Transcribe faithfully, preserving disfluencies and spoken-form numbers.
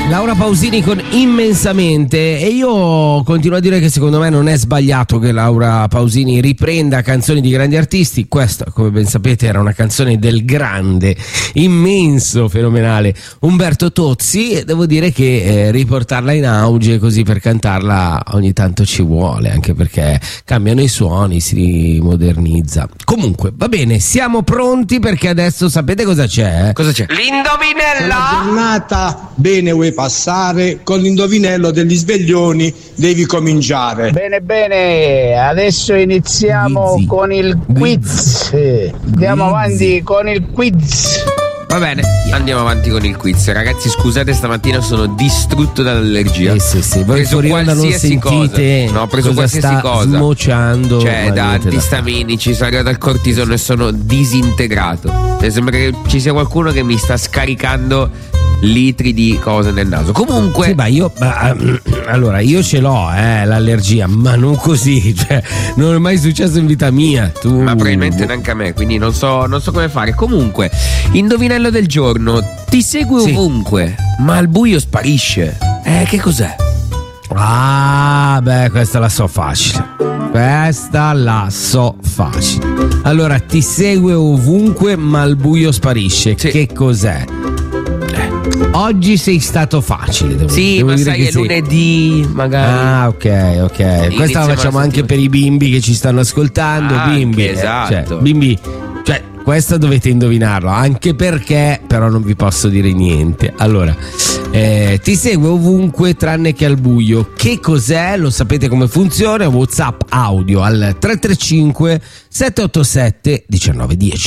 Laura Pausini con Immensamente, e io continuo a dire che secondo me non è sbagliato che Laura Pausini riprenda canzoni di grandi artisti. Questa, come ben sapete, era una canzone del grande, immenso, fenomenale Umberto Tozzi, e devo dire che eh, riportarla in auge così per cantarla ogni tanto ci vuole, anche perché cambiano i suoni, si modernizza. Comunque, va bene, siamo pronti perché adesso sapete cosa c'è? Cosa c'è? L'indovinella! La giornata bene vuoi passare, con l'indovinello degli sveglioni devi cominciare. Bene bene, adesso iniziamo Guizzi. con il quiz. Andiamo Guizzi. avanti con il quiz. Va bene, andiamo avanti con il quiz. Ragazzi, scusate, stamattina sono distrutto dall'allergia. Eh sì, sì, voi fuori onda non sentite cosa. No, ho preso cosa qualsiasi sta cosa. smociando. Cioè, ma da niente da antistaminici, sono arrivato al cortisone e sono disintegrato. Cioè, sembra che ci sia qualcuno che mi sta scaricando litri di cose nel naso. Comunque, Sì, ma io ma, allora io ce l'ho eh, l'allergia, ma non così, cioè non è mai successo in vita mia. Tu ma probabilmente neanche a me, quindi non so, non so come fare. Comunque, indovinello del giorno: ti segue Sì. ovunque, ma al buio sparisce. Eh, che cos'è? Ah, beh, questa la so facile. Questa la so facile. Allora, ti segue ovunque, ma al buio sparisce. Sì. Che cos'è? Oggi sei stato facile, devo, Sì, devo ma dire sai, che è sì. lunedì, magari. Ah, ok, ok. Questa la la facciamo anche settimana. per i bimbi che ci stanno ascoltando. Anche, bimbi, eh, esatto. cioè, bimbi, cioè, questa dovete indovinarlo, anche perché però non vi posso dire niente. Allora, eh, ti segue ovunque tranne che al buio. Che cos'è? Lo sapete come funziona? WhatsApp audio al tre tre cinque sette otto sette uno nove uno zero.